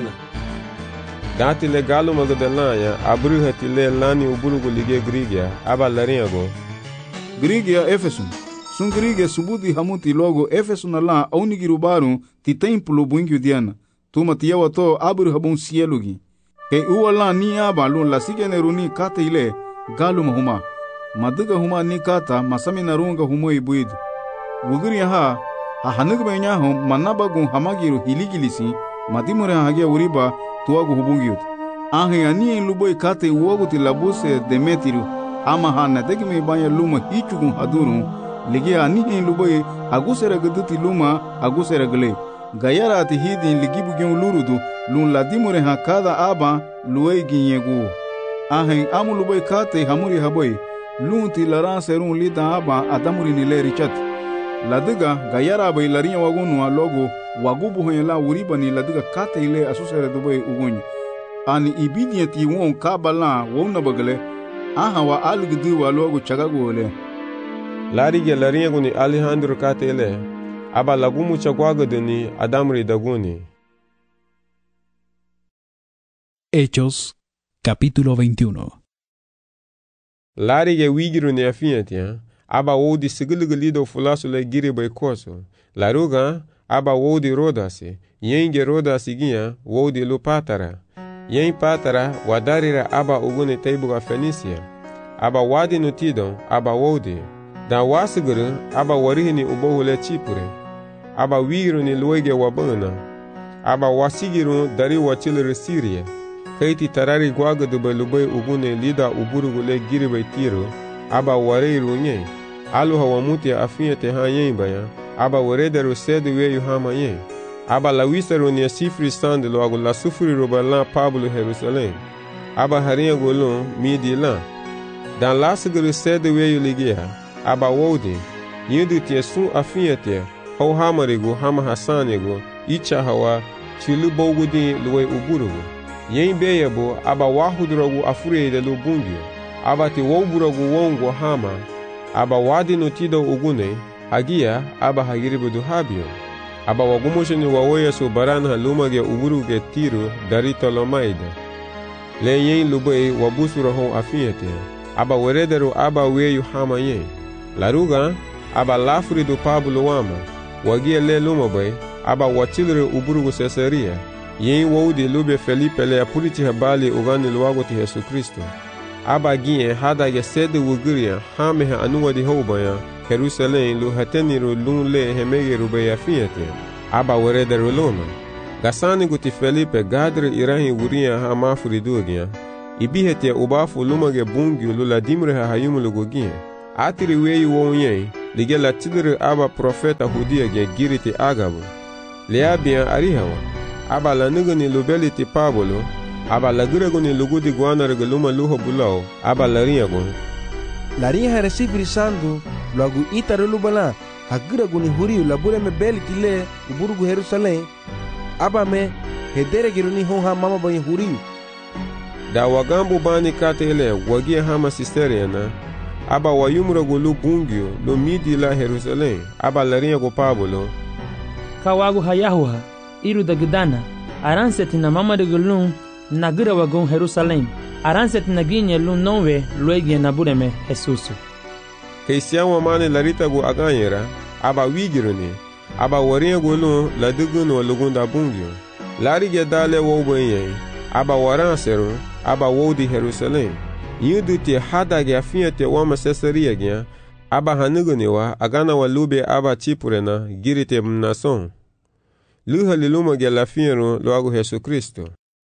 dati le galu magadelanya abru hatile lani uburugu lige grigia aba laringo
grigia Efeso sun grigia subudi hamuti logo Efeso na la aunigiru baru ti templo bungi diana tuma tiyawa to abru habun sielugi ke uwala ni aba lun la sigene runi kata ile galu mahuma maduga huma ni kata masami na runga humo ibuid wuguri ha ha hanug benya hum manabagun hamagiru hiligilisi madimure hagia uriba tuagu hubungiut ahe ani luboy kata uogu ti labuse demetiru ama hana degme banya luma hichugun haduru ligi ani luboy agusera guduti luma agusera gle gayara ti hidin ligibu gyon lurudu lun ladimure ha kada aba luwe ginyegu ahen amu luboy kate hamuri haboy lun ti laran serun lida aba adamuri ni leri chat ladiga gayara bay larinya wagunu logo wagubu hoyela uriba ni ladiga kate ile asusere duboy ugunyi ani ibidieti won kabala wona bagale aha wa algdu wa logo chagagole
larige larinya guni Alejandro katele aba lagumu chagwago deni adamri daguni.
Hechos capítulo veintiuno.
Larige wigiru ne afiatia aba wodi sigilgilido fulasu le giri bay koso laruga aba wodi rodasi yenge rodasi ginha wodi lu patara yen patara wadarira aba ugune teibuga Fenisia aba wadi nutidon aba wodi da wasiguru aba warihini ubohule Chipre aba wigiru ni luege wabana aba wasigiru dari wachilere Syria kaiti tarari gwaga dube lubay ugune lida uburugule giribay tiro aba wareiru nye aluha wamuti afiyete ha yen baya aba warederu sedu weyu hama yen aba lawisaru ni sifri sande lo agula sufuri robalan Pablo Jerusalem aba harinha golon midi lan dan lasiguru sedu weyu ligia aba wodi yindu tie sun afiyete ho hamarigo hama hasanego icha hawa chilu bogudi luwe uburugu yen beyebo aba wahudrogu afurede lu bungio aba ti woburagu wongo hama aba wadi notido ugune hagia aba hagiribudu habio aba wagumosheni wawoya so barana lumage uburuge tiro dari Tolomaida le yen lubei wabusura hon afiyete aba werederu aba weyu hama yen laruga aba lafuridu Pablo wama wagia le lumabay aba wachilre uburugu Caesarea yen wodi lube Felipe le apuriti habali ugani luwago ti Yesu Kristo aba gien hadage sede wuguria hame ha anuwa di hobaya Jerusalem lu hateniro lun le hemege rubeya fiete aba werede roloma gasani guti Felipe gadre irahi wuria ha mafuri dugia ibihete ubafu lumage bungi lula dimre ha hayumulu gogia atiri weyi wonye lige la tidre aba profeta hudia ge giriti agabu leabia arihawa aba la nugani lubeliti pabolo aba la guraguni lugudi guanarge luma luho bulao aba la riagon
la ria recibir sandu lagu itare lubala haguraguni huriu labure me beliti le uburugu Jerusalem aba me hedere giruni honha mama banye huriu
da wagambu bani katele wagia hama sisteriana aba wayumra gulu bungio lo midi la Jerusalem aba la ria go pabolo
kawagu hayahuha iru da gudana aranseti na mama de gulun nagira wagon Jerusalem aranseti na ginye lun nonwe luegie na bureme Jesus
Keisiawa mane larita go aganyera aba wigiruni aba waria gulu la duguno lugunda bungio larige dale wobenye aba waranseru aba wodi Jerusalem yudu ti hadage afiete wama Caesarea gya aba hanuguniwa agana walube aba chipurena girite mnason luha liluma gya lafiero loagu Yesu Kristo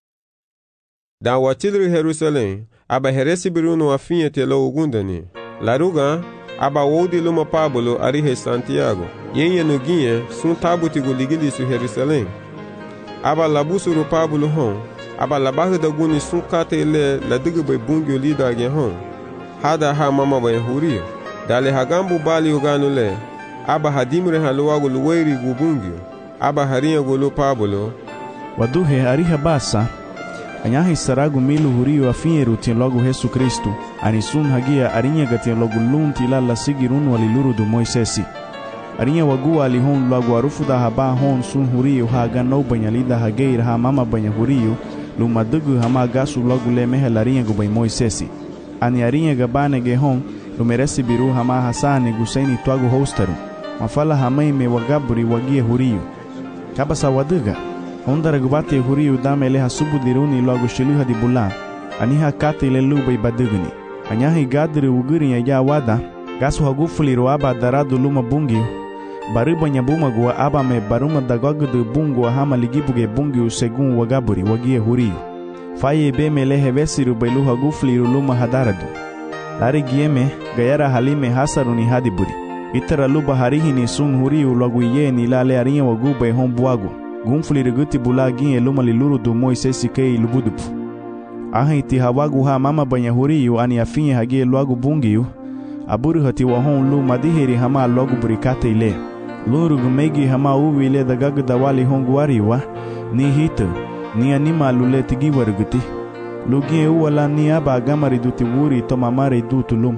da watidru Jerusalem aba heresi biruno afiete lo ugundani laruga aba wodi luma Pablo arihe Santiago yenye nugie sun tabuti guligili su Jerusalem aba labusuru Pablo hon aba labahu da guni sun kate le la digbe bungyo lida ge hon hada ha mama ba huriyo dale hagambu bali uganu le aba hadimre haluwagu luweri gubungyo aba haria gulu Pablo
waduhe ariha basa anyahi saragu milu huriyo afinyeru tin logo Yesu Kristu anisun hagia arinya gatia logo lunti la la sigirun waliluru du Moisesi arinya wagu alihon logo arufu da haba hon sun huriyo haga no banyalida hageir ha mama banya huriyo lumadugu hama gasu logo le mehelarinha gu bai Moisesi ani arinha gabane ge hon lumeresi biru hama hasani gusaini twagu hostaru mafala hamai me wagaburi wagie huriyo kabasa waduga ondara gubate huriyo damele hasubu diruni logo shiluha di bulan aniha kate le lubai baduguni anyahi gadri uguri ya ya wada gasu hagufuli roaba daradu luma bungi bariba nyabuma gua aba me baruma dagagudu bungu hama ligibuge bungi segun wagaburi wagie huriyo faye be mele hevesiru bailu hagufuli luma hadaradu lari gieme gayara halime hasaruni hadiburi itara luba harihini sun huriyo logo yeni lale arinha wagubai hombuagu gumfuli riguti bulagin luma liluru du Moisesi kei lubudupu ahi ti hawagu ha mama banya huriyo ani afinye hagie loagu bungiyo aburu hati wahon lu madiheri hama logu burikate ile luru gumegi hama uwi ile dagagu dawali honguariwa ni hito ni anima lule tigi waruguti lugie uwala ni aba agamari duti wuri to mamare dutu luma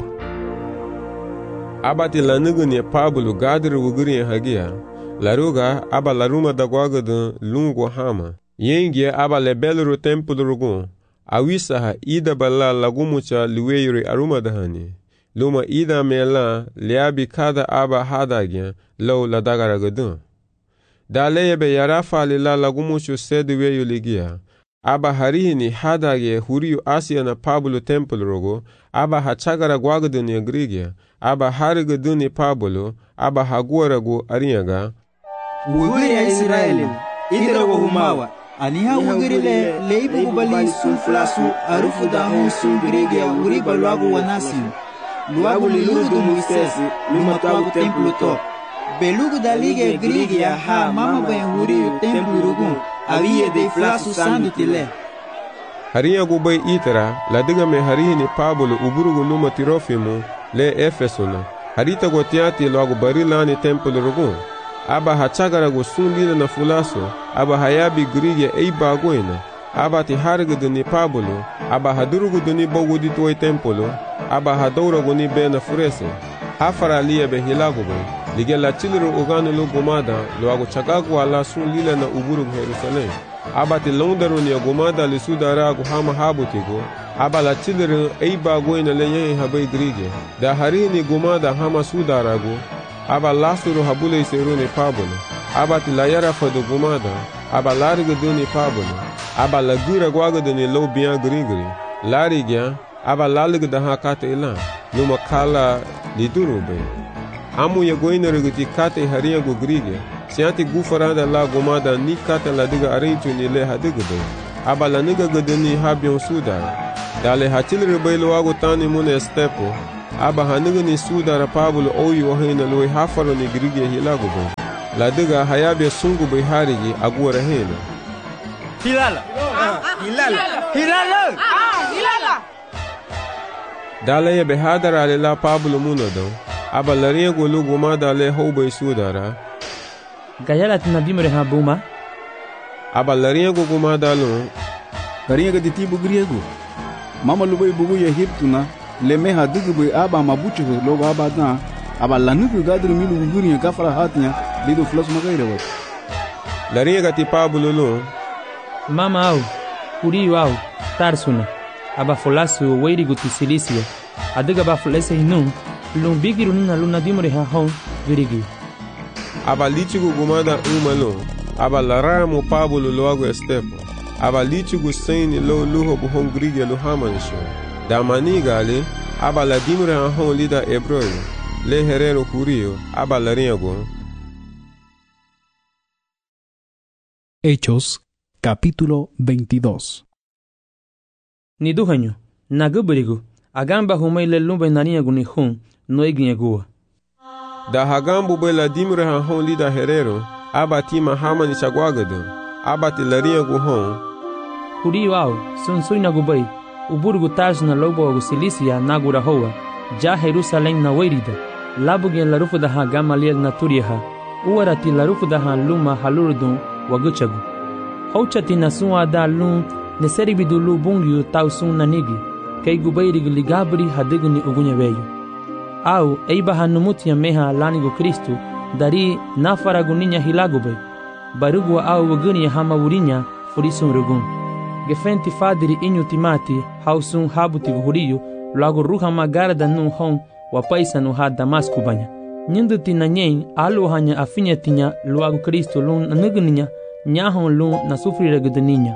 abati lanuguni Pablo gadri wuguri hagia laruga aba laruma dagwagudu lungu hama yengie aba lebeluru tempulu rugun awisaha ida bala lagumucha luweyuri aruma dahani luma ida mela liabi kada aba hadagya low la dagaragudun daleyebe yarafa lila lagumuchu seduweyu ligia aba harihini hadagye huriyu Asia na Pablo tempulu rugu aba hachagara gwagudun ya grigia aba hariguduni Pablo aba haguaragu arinyaga
Wuguri ya Israeli idra wa humawa aniha wuguri le leibu kubali sunflasu arufu da hon sungurige wuri balwagu wanasi luagu lilugu du Moisesi lumatwagu templu to belugu da lige grigia ha mama ben wuri templu rugun awiye de flasu sandu tile
hariya gubai itara la diga me harihini Pablo uburugu luma Tirofimu le Efesuna harita gotiati luagu barilani templu rugun aba hachagara go sunlila na fulaso aba hayabi grige eiba goina aba ti hargudu ni Pablo aba hadurugu ni bogudi toy tempolo aba hadora go ni bena furese hafara liya be hilago be ligela chilru uganu lu gumada lo ago chagagu ala sunlila na uburu Jerusalem aba ti londaru ni gumada li sudara go hama habutigo aba la chilru eiba goina lenye habai grige da harini gumada hama sudara go aba lasuru habule seruni Pablo aba tilayara fadu gumada aba larigu duni Pablo aba lagura gwagu duni lo biya grigri larigya aba lalig da ha kate ila luma kala liduru be amu ye goina regati kate haria go grige sianti gufarada la gomada ni kate la diga arintu ni le hadiga be aba la niga gadani habion sudara dale hatil rebelo wago tani mune stepo aba haniga ni sudara pabul oyi wahina loi hafaro ni grige hilago be la diga hayabe sungu be harigi agura hena
hilala hilala hilala hilala
dale ye be hadara le la pabul munodo aba lariya golu gomada le hobe sudara
gayala tina dimre ha buma
aba lariya go gomada lo
lariya ga ditibu griego mama lubai bugu ya hiptuna le me ha dugu aba mabuchu logo aba na aba lanugu gadru milu guri ka fara hatnya lido flos magaire wat
lariya ga tipabulu lo
mama au kuri wau tarsuna aba folasu weiri guti silisia adiga ba folese hinu lum bigiru nina luna dimre ha hon virigi
aba lichigu gumada umalo aba laramo pabulu logo estepo aba lichigu saini lo luho bu hon grige lo hamanisho da manigale aba la dimre ha hon lida ebroyo le herero curio aba lariago.
Hechos capítulo veintidós.
Ni duhanyo naguburigu agamba humaile lumba nariago ni hon no eginegua
da hagambu bela dimre ha hon lida herero aba tima hamani chagwagado aba tilariago hon
kuri wao sun suina gubai uburgu taj na lobo gu silisia nagura hoa ja Jerusalem na wairida labugen la rufu da ha gamaliel na turiha uwarati la rufu da ha luma halurdun waguchagu hauchati na suwa da lun ne seribidu lu bungyu tausun na nigi kay gubairi ligabri hadigni ugunya veyo au eiba hanumutia meha lanigo Kristu dari nafaragu ninya hilagube barugu au waguni hama wurinya furisun rugun gefenti fadiri inyu timati hausun habuti huriyo lago ruha magara da nu hon wa paisa nu ha Damasku banya nyindu tina nyen alu hanya afinya tinya luagu Kristo lun nugninya nyahon lun na sufri regudninya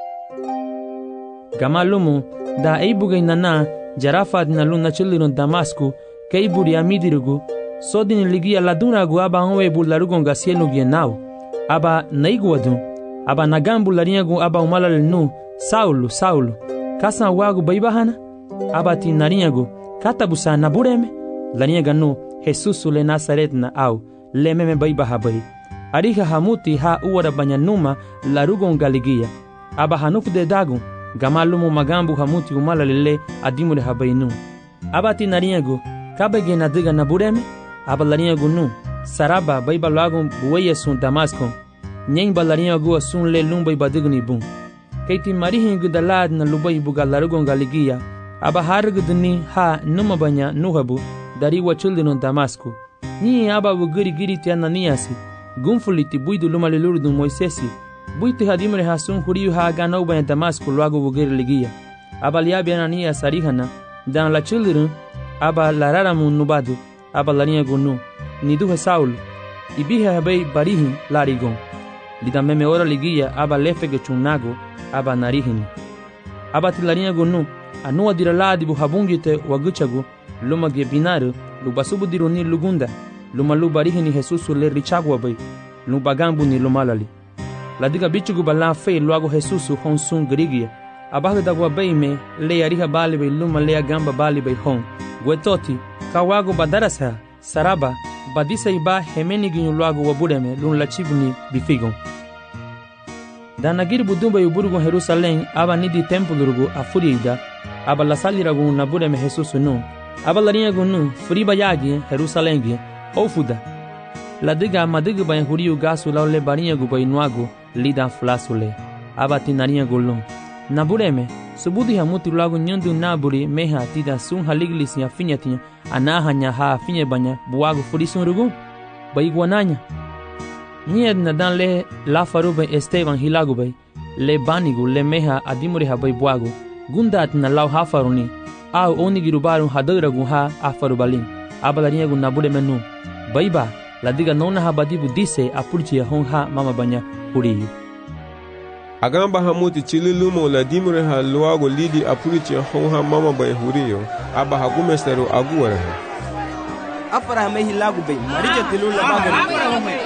gamalumu da eibugai nana jarafad na lun na chilirun Damasku keiburi amidirugu sodini ligia laduna gu aba onwe bularugon gasienu gienau aba naiguadu aba nagambu lariagu aba umalal nu Saulo Saulo kasan wagu baibahana aba tinariagu katabusa na bureme lariaga nu Jesus le Nazaret na au lememe baibaha bai ariha hamuti ha uwara banyanuma larugon galigia aba hanufu de dagu gamalumu magambu hamuti umalalile adimure habainu aba tinariagu kabege na diga na bureme aba lariagu nu saraba baiba lagu buweye sun Damasco nyen balariagu sun le lumbai badigni bun keiti marihin gudalad na lubai buga larugon galigia aba hargudni ha numa banya nuhabu dari wachulino Damasku ni aba wugiri giri ti Ananiasi gumfuliti buidu lumali lurdu Moisesi buiti hadimre hasun huriyu ha ganau banya Damasku luago wugiri ligia aba liabi Ananias arihana dan la chulirun aba lararamu nubadu aba lariya gunu niduhe Saul ibihe habei barihin larigon lidameme ora ligia aba lefege chunago aba narihini aba tilariya gunu anua diraladi bu habungite waguchagu luma ge binaru lubasubu dironi lugunda luma lubarihini Jesus le richagwa bai lubagambu ni lumalali ladiga bichugu bala fe luago Jesus honsun grigia abaga dagwa bai me le ariha bali bai luma le gamba bali bai hon gwetoti kawago badarasa saraba badisa iba hemeni ginyu luago wabudeme lun lachibuni bifigon danagir budumba yuburgu Jerusalem aba nidi tempulurugu afuriida aba lasaliragu nabudeme Jesus nu aba lariagu nu furiba yagi Jerusalem gi ofuda ladiga madiga bay huriyu gasu lawle bariagu bay nuagu lida flasule aba tinariagu lum nabudeme subudi hamuti lagu nyundu naburi meha tida sun haliglis ya finyatinya anahanya ha finye banya buagu furisun rugu bay gwananya Nied na dan le la farube Esteban hilagu bay le banigu le meha adimuri ha bay buagu gundat na law ha faruni au onigiru barun hadaragu ha afarubalin abalariagu nabude menu baiba ladiga nona ha badibu dise apurchi hon ha mama banya huriyu
agamba hamuti chililumo la dimre ha luago lidi apurichi honha mama bay huriyo aba hagumesteru aguara ha
afara me hilagu bay maricha tilula bagari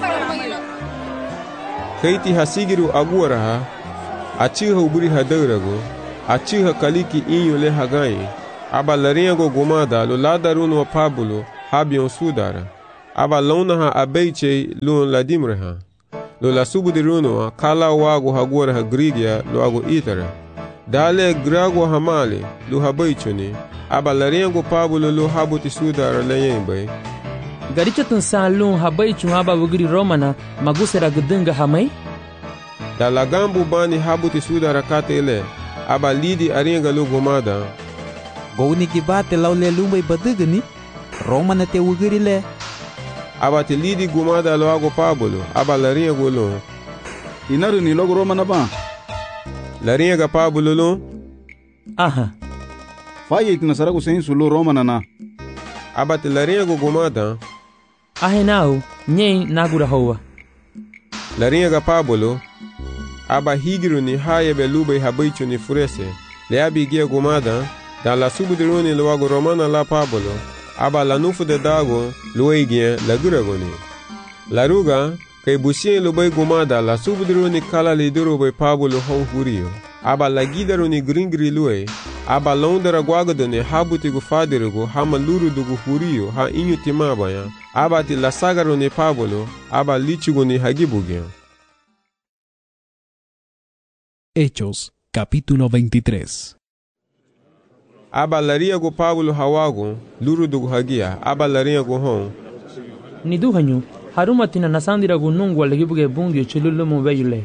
keiti hasigiru aguara ha achiha uburi hadarago achiha kaliki inyo le hagai aba lariago gomada lo ladarun wa pabulo habion sudara aba lona ha abeiche lo la dimre ha lo la subudiruno kala wago hagora ha grigia lo ago itara dale grago hamale lo habaichoni aba lariago pabulo lo habuti sudara layembe
garicha tun salun habaichu aba wugri romana magusera gudunga hamai
da lagambu bani habuti sudara katele aba lidi aringa lo gomada
gowni kibate lawle lumbai badugni romana te wugri le
aba te lidi gomada lo ago pabulo aba laringa lo
inaru ni logo romana ba
laringa pabulo lo
aha
faye itina sarago sensu lo romana na
aba te laringa gomada
ahenau nyei nagura hoa
laringa pabulo aba higiru ni haye belube habaichu ni furese le abigia gomada da la subudiruni lo ago romana la pabulo aba la nufu de dago lueigien la guragoni la ruga kay busien lo bay gomada la subudiruni kala le duro bay pabulo hon hurio aba la gidaruni gringri lue aba londara gwagadone habuti gu fadirugo hama luru dugu hurio ha inyu timabaya aba ti la sagaruni pabulo aba lichuguni hagibugia.
Hechos, capítulo veintitrés.
Aba laria go Pablo hawago luru dugu hagia aba laria go hon
ni duhanyu haruma tina nasandira go nungwa legibuge bungi chululu mo veyule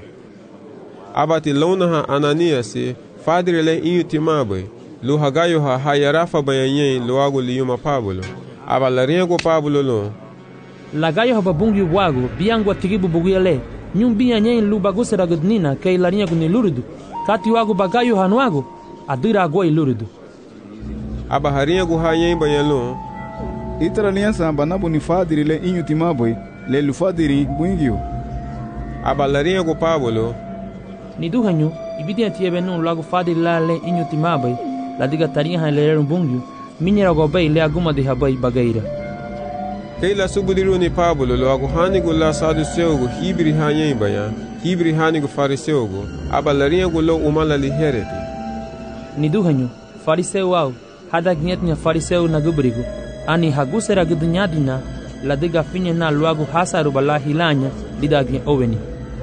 aba ti lona ha ananiasi fadire le inyu timabe lu hagayo ha hayarafa bayanye lo ago liuma Pablo aba laria go Pablo lo
lagayo ha babungi wago biangwa tigibu buguyale nyumbiya nyen lu bagusera gudnina kay laria go ni lurudu kati wago bagayo hanwago adira go ilurudu
aba haria gu hayen bayalo
itara liansa banabu ni fadiri le inyu timaboy le lu fadiri buingio
aba laria gu Pablo
ni duhanyu ibidia tiebe no lago fadiri la le inyu timaboy la diga taria ha le bungio minyera go bay le aguma de habay bagaira
keila subudiru ni Pablo lo ago hani gu la sadu seugo hibri hayen baya hibri hani gu fariseugo aba laria gu lo umala li hereti
ni duhanyu fariseu au hada gnyetnya fariseu na gubrigo ani hagusera gudnyadina la diga finye na luagu hasaru bala hilanya didagi oweni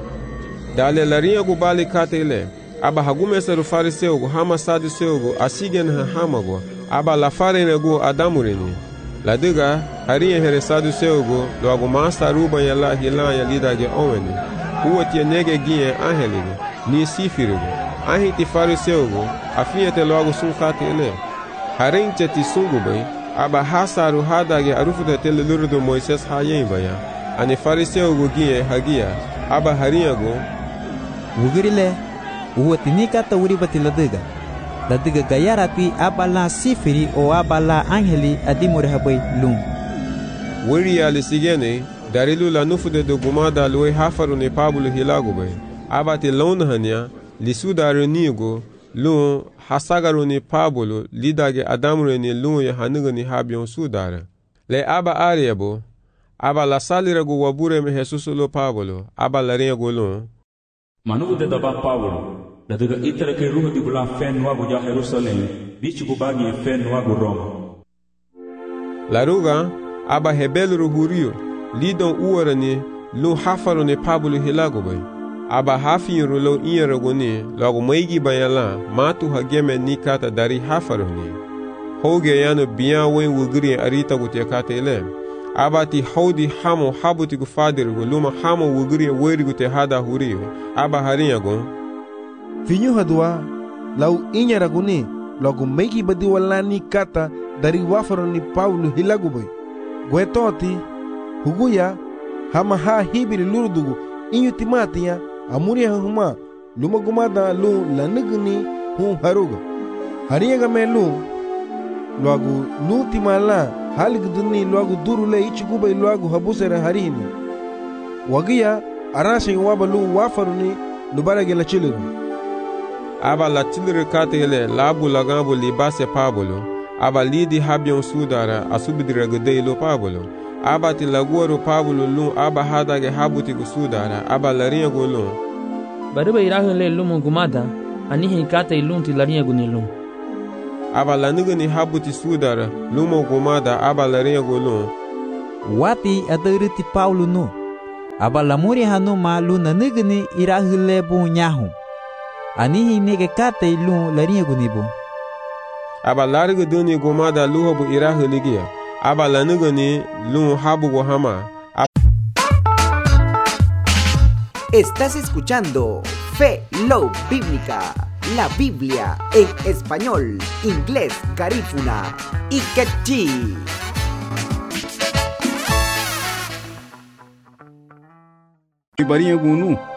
dale laria gu bali katele aba hagume seru fariseu gu hama sadiseu gu asigen ha hamago aba la farene gu adamureni la diga haria here sadiseu gu luagu masaru ba yala hilanya didagi oweni huwa nege gie anhelige ni sifirigo ahiti fariseu gu afiete luagu sunkatele harinche ti sungubay aba hasaru hadage arufuda tele lurudo Moises hayen baya ani fariseo gugie hagia aba hariago
wugirile uwatinika ta wuri batiladiga ladiga gayarati abala sifiri o abala angeli adimure habay lum
wuri ali sigene darilu la nufude do gumada loe hafaru ne Pablo hilagubay aba ti lonhania lisudaru nigo lu hasagaru ni Pablo lidage adamure ni lu ya hanuga ni habion sudara le aba ariabo aba la salira go wabure me Jesus lo Pablo aba la rego lo
manu de daba Pablo la daga itara ke ruho di bula fen wa go ja Jerusalem bichu go bagi fen wa go Roma
la ruga aba hebelu hurio lidon uorani lu hafaru ni Pablo hilago bay aba hafin rulo inyara goni lagu maigi bayala matu hageme ni kata dari hafaru ni hoge yano biya wen wugri arita gute kata ele aba ti haudi hamo habuti gu fadir gu luma hamo wugri weri gute hada huriyo aba hariya gon
finyo hadwa lau inyara goni lagu maigi badi wala ni kata dari wafaru ni Paulo hilagu boy gwetoti huguya hama ha hibiri lurudugu inyu timatiya amuri huma luma gumada lu lanigni hu haruga hariyaga me lu luagu lu timala haligduni luagu durule ichiguba luagu habusera harini wagiya arashin wabalu wafaruni lubara ge la chiluru.
Aba la chiluru katele labu lagambo libase pabolo. Aba lidi habion sudara asubidira gudelo pabolo. Aba ti laguaro pabolo lun aba hadage habuti gusudara aba larinha golun.
Baruba irahele lumu gumada anihi kate ilun ti larinha gunilun.
Aba lanigani habuti sudara lumo gumada aba larinha golun.
Wati aduriti Paulo nu. Aba lamuri hanu ma luna nigani irahele bu nyahu. Anihi nege kate ilun larinha gunibu.
Aba larga duni gumada luhobu iraheligia. Aba lanigani lun habu gohama.
Estás escuchando Fe Love Bíblica, la Biblia en español, inglés, garífuna y quechí.
Ibarinha gunu